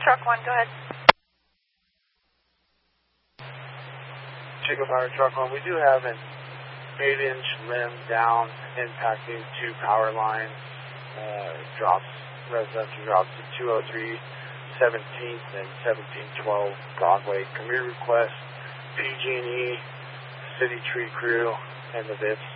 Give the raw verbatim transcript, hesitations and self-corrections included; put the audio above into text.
Truck one, go ahead. Chico Fire Truck one, we do have an eight inch limb down impacting two power lines. Uh, drops, residential drops to two oh three seventeenth and seventeen twelve Broadway. Can we request P G and E, City Tree Crew, and the V I Ps